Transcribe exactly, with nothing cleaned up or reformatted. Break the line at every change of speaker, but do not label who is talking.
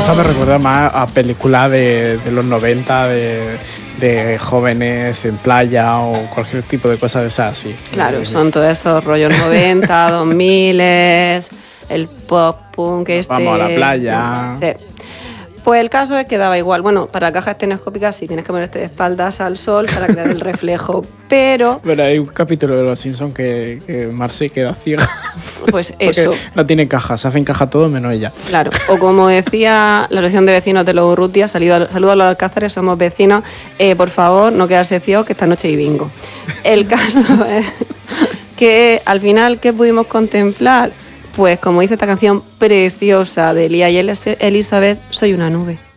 Esta me recuerda más a películas de, de los noventa, de, de jóvenes en playa o cualquier tipo de cosa de esas así.
Claro, son todos esos rollos noventa, dos mil, el pop punk este...
Vamos a la playa.
Sí. Pues el caso es que daba igual. Bueno, para la caja estereoscópica sí tienes que ponerte de espaldas al sol para crear el reflejo, pero...
Pero hay un capítulo de Los Simpsons que, que Marcy queda ciega.
Pues eso.
No tiene caja, se hace en caja todo menos ella.
Claro, o como decía la asociación de vecinos de los Urrutia, saludos a los Alcázares, somos vecinos, eh, por favor, no quedarse ciegos que esta noche hay bingo. El caso es que al final, ¿qué pudimos contemplar? Pues como dice esta canción preciosa de Lía y Elizabeth, soy una nube.